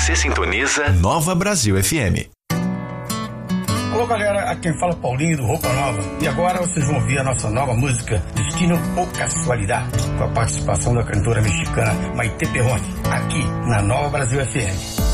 Você sintoniza Nova Brasil FM. Alô galera, aqui quem fala é Paulinho do Roupa Nova. E agora vocês vão ouvir a nossa nova música Destino ou Casualidade, com a participação da cantora mexicana Maite Perrone, aqui na Nova Brasil FM.